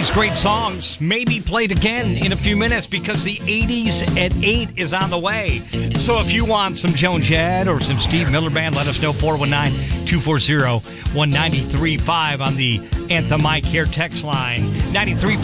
these great songs may be played again in a few minutes because the 80s at 8 is on the way. So if you want some Joan Jett or some Steve Miller Band, let us know. 419-240-1935 on the Anthem I Care text line. 93.5